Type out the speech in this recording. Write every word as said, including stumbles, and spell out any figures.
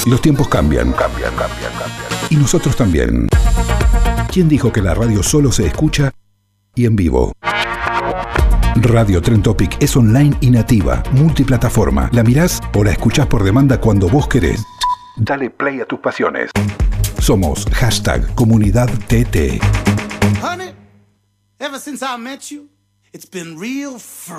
Los tiempos cambian, cambian, cambian, cambian. Y nosotros también. ¿Quién dijo que la radio solo se escucha y en vivo? Radio Trend Topic es online y nativa, multiplataforma. La mirás o la escuchás por demanda cuando vos querés. Dale play a tus pasiones. Somos hashtag Comunidad T T. Honey, ever since I met you, it's been real free.